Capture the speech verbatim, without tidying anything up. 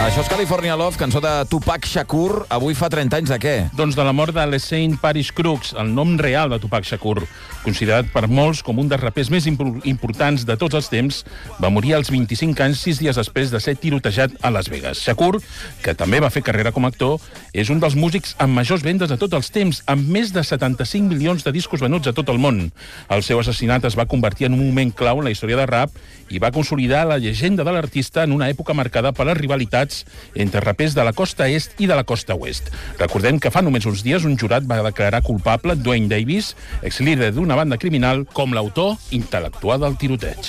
Això és California Love, cançó de Tupac Shakur. Avui fa trenta anys de què? Doncs de la mort de LeSaint Paris Crooks, el nom real de Tupac Shakur. Considerat per molts com un dels rapers més importants de tots els temps, va morir als vint-i-cinc anys, sis dies després de ser tirotejat a Las Vegas. Shakur, que també va fer carrera com a actor, és un dels músics amb majors vendes de tots els temps, amb més de setanta-cinc milions de discos venuts a tot el món. El seu assassinat es va convertir en un moment clau en la història de rap i va consolidar la llegenda de l'artista en una època marcada per les rivalitats entre rapers de la costa est i de la costa oest. Recordem que fa només uns dies un jurat va declarar culpable Dwayne Davis, exlíder d'una banda criminal, com l'autor intel·lectual del tiroteig.